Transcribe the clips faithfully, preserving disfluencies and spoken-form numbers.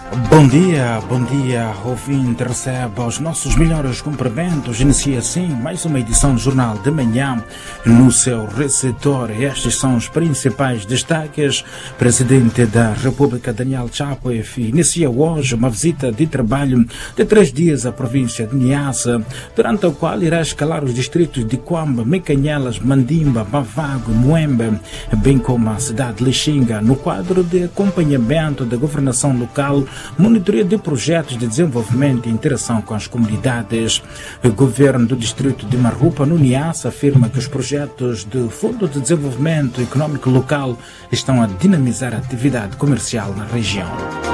Bom dia, bom dia, ouvinte, recebe os nossos melhores cumprimentos. Inicia assim mais uma edição do Jornal de Manhã no seu receptor. Estes são os principais destaques. Presidente da República, Daniel Chapo, inicia hoje uma visita de trabalho de três dias à província de Niassa, durante a qual irá escalar os distritos de Quamba, Mecanhelas, Mandimba, Mavago, Muembe, bem como a cidade de Lixinga, no quadro de acompanhamento da governação local, monitoria de projetos de desenvolvimento e interação com as comunidades. O governo do distrito de Marrupa, no Niassa, afirma que os projetos do Fundo de Desenvolvimento Econômico Local estão a dinamizar a atividade comercial na região.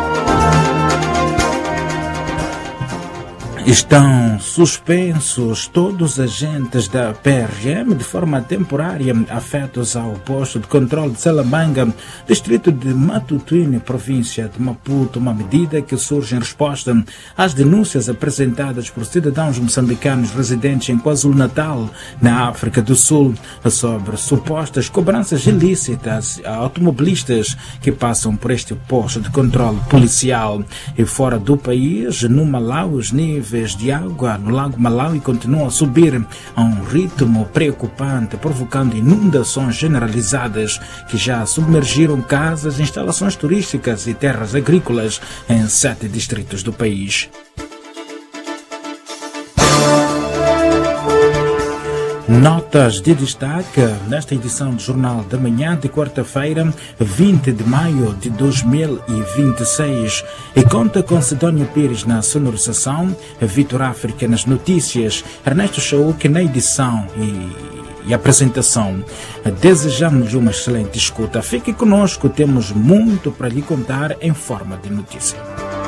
Estão suspensos todos os agentes da P R M de forma temporária afetos ao posto de controle de Salamanga, distrito de Matutuine, província de Maputo, uma medida que surge em resposta às denúncias apresentadas por cidadãos moçambicanos residentes em KwaZulu-Natal, na África do Sul, sobre supostas cobranças ilícitas a automobilistas que passam por este posto de controle policial. E fora do país, no Malau, os níveis de água no Lago Malawi continuam a subir a um ritmo preocupante, provocando inundações generalizadas que já submergiram casas, instalações turísticas e terras agrícolas em sete distritos do país. Notas de destaque nesta edição do Jornal da Manhã de quarta-feira, vinte de maio de dois mil e vinte e seis. E conta com Sidónia Pires na sonorização, Vitor África nas notícias, Ernesto Chauk na edição e, e apresentação. Desejamos uma excelente escuta. Fique conosco, temos muito para lhe contar em forma de notícia.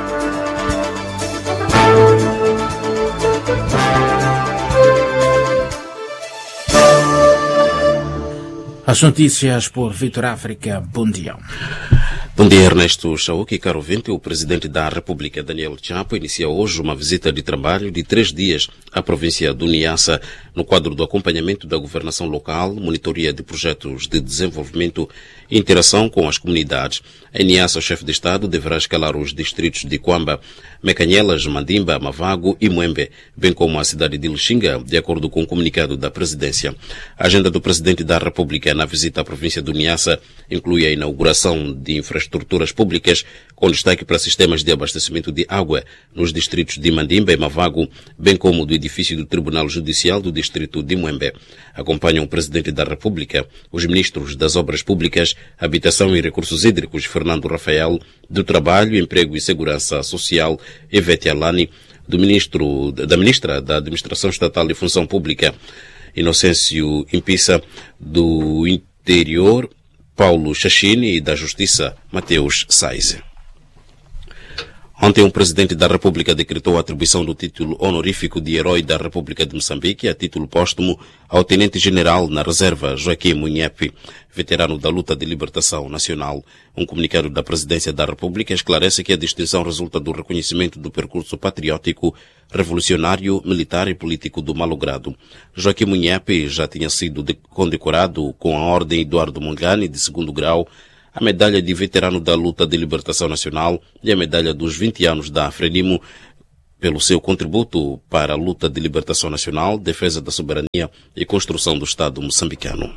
As notícias por Vitor África. Bom dia. Bom dia, Ernesto Chauk. Caro ouvinte, o presidente da República, Daniel Chapo, inicia hoje uma visita de trabalho de três dias à província do Niassa, no quadro do acompanhamento da governação local, monitoria de projetos de desenvolvimento e interação com as comunidades. Em Niassa, o chefe de Estado deverá escalar os distritos de Quamba, Mecanhelas, Mandimba, Mavago e Muembe, bem como a cidade de Lixinga, de acordo com o comunicado da presidência. A agenda do presidente da República na visita à província do Niassa inclui a inauguração de infraestruturas públicas, com destaque para sistemas de abastecimento de água nos distritos de Mandimba e Mavago, bem como do edifício do Tribunal Judicial do distrito de Muembe. Acompanham o presidente da República os ministros das Obras Públicas, Habitação e Recursos Hídricos, Fernando Rafael, do Trabalho, Emprego e Segurança Social, Ivete Alani, do ministro, da ministra da Administração Estatal e Função Pública, Inocêncio Impissa, do Interior, Paulo Chachini, e da Justiça, Mateus Sais. Ontem, o presidente da República decretou a atribuição do título honorífico de Herói da República de Moçambique a título póstumo ao tenente-general na reserva Joaquim Munhepe, veterano da luta de libertação nacional. Um comunicado da presidência da República esclarece que a distinção resulta do reconhecimento do percurso patriótico, revolucionário, militar e político do malogrado. Joaquim Munhepe já tinha sido condecorado com a Ordem Eduardo Mondlane de segundo grau, a medalha de veterano da luta de libertação nacional e a medalha dos vinte anos da Frelimo pelo seu contributo para a luta de libertação nacional, defesa da soberania e construção do Estado moçambicano.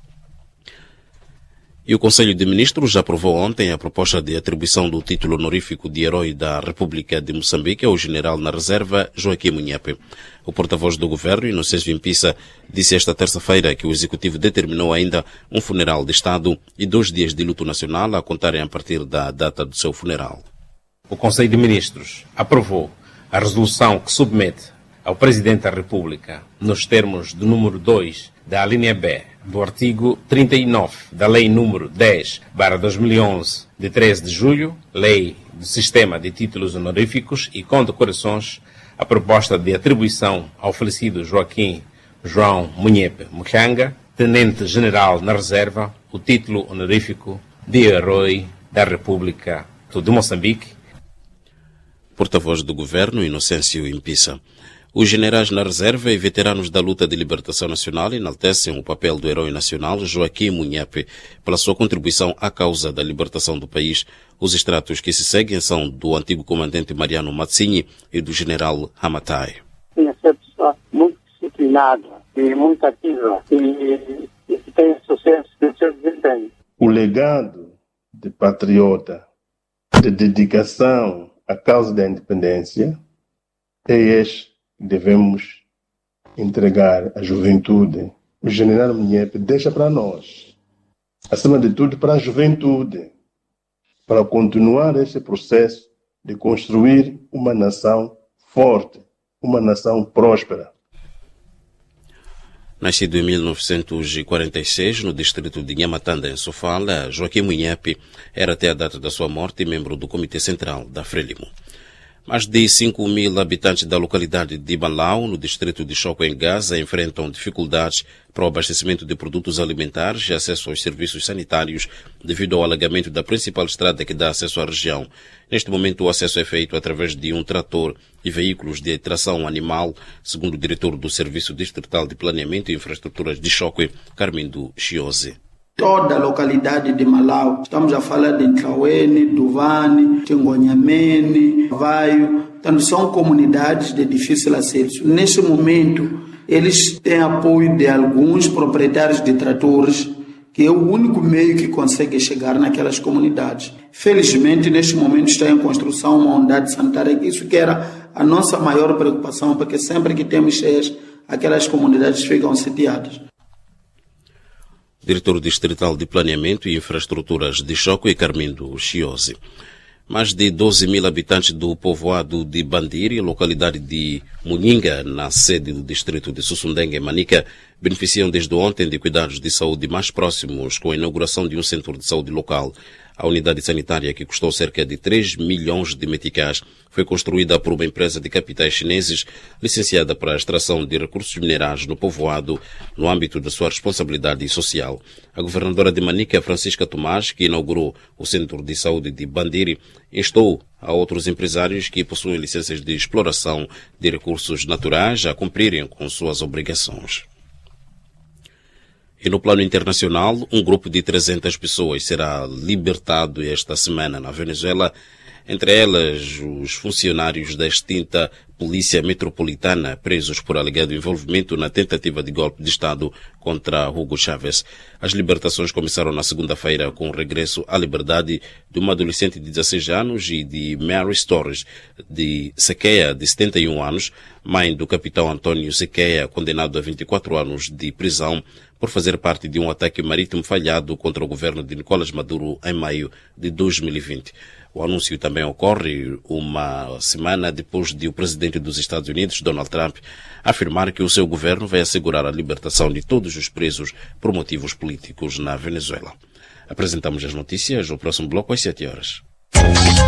E o Conselho de Ministros já aprovou ontem a proposta de atribuição do título honorífico de Herói da República de Moçambique ao general na reserva Joaquim Munhepe. O porta-voz do governo, Inocêncio Impissa, disse esta terça-feira que o Executivo determinou ainda um funeral de Estado e dois dias de luto nacional a contarem a partir da data do seu funeral. O Conselho de Ministros aprovou a resolução que submete ao Presidente da República, nos termos do número dois da alínea B do artigo trinta e nove da Lei número dez barra dois mil e onze, de treze de julho, Lei do Sistema de Títulos Honoríficos e Condecorações, a proposta de atribuição ao falecido Joaquim João Munhepe Muchanga, Tenente-General na Reserva, o título honorífico de Herói da República de Moçambique. Porta-voz do Governo, Inocêncio Impissa. Os generais na reserva e veteranos da luta de libertação nacional enaltecem o papel do herói nacional Joaquim Munyepe pela sua contribuição à causa da libertação do país. Os extratos que se seguem são do antigo comandante Mariano Matsinyi e do general Hamatai. Tinha sido pessoa muito disciplinada e muito ativa e, e que tem sucesso no seu desempenho. O legado de patriota, de dedicação à causa da independência, é este que devemos entregar à juventude. O general Munyepe deixa para nós, acima de tudo para a juventude, para continuar esse processo de construir uma nação forte, uma nação próspera. Nascido em mil novecentos e quarenta e seis, no distrito de Nhamatanda, em Sofala, Joaquim Munyepe era até a data da sua morte membro do Comitê Central da Frelimo. Mais de cinco mil habitantes da localidade de Malau, no distrito de Choco, em Gaza, enfrentam dificuldades para o abastecimento de produtos alimentares e acesso aos serviços sanitários devido ao alagamento da principal estrada que dá acesso à região. Neste momento, o acesso é feito através de um trator e veículos de tração animal, segundo o diretor do Serviço Distrital de Planeamento e Infraestruturas de Choco, Carmindo Chiose. Toda a localidade de Malau, estamos a falar de Tlauene, Duvane, Tingonhamene, Vaio, então são comunidades de difícil acesso. Nesse momento, eles têm apoio de alguns proprietários de tratores, que é o único meio que consegue chegar naquelas comunidades. Felizmente, neste momento está em construção uma unidade sanitária, isso que era a nossa maior preocupação, porque sempre que temos cheias, aquelas comunidades ficam sitiadas. Diretor Distrital de Planeamento e Infraestruturas de Choco e Carmindo Chiose. Mais de doze mil habitantes do povoado de Bandiri, localidade de Muninga, na sede do distrito de Sussundenga, em Manica, beneficiam desde ontem de cuidados de saúde mais próximos com a inauguração de um centro de saúde local. A unidade sanitária, que custou cerca de três milhões de meticais, foi construída por uma empresa de capitais chineses licenciada para a extração de recursos minerais no povoado no âmbito da sua responsabilidade social. A governadora de Manica, Francisca Tomás, que inaugurou o Centro de Saúde de Bandiri, instou a outros empresários que possuem licenças de exploração de recursos naturais a cumprirem com suas obrigações. E no plano internacional, um grupo de trezentas pessoas será libertado esta semana na Venezuela, entre elas os funcionários da extinta Polícia Metropolitana presos por alegado envolvimento na tentativa de golpe de Estado contra Hugo Chávez. As libertações começaram na segunda-feira com o regresso à liberdade de uma adolescente de dezesseis anos e de Mary Torres, de Sequeia, de setenta e um anos, mãe do capitão Antônio Sequeia, condenado a vinte e quatro anos de prisão por fazer parte de um ataque marítimo falhado contra o governo de Nicolás Maduro em maio de dois mil e vinte. O anúncio também ocorre uma semana depois de o presidente dos Estados Unidos, Donald Trump, afirmar que o seu governo vai assegurar a libertação de todos os presos por motivos políticos na Venezuela. Apresentamos as notícias no próximo bloco às sete horas.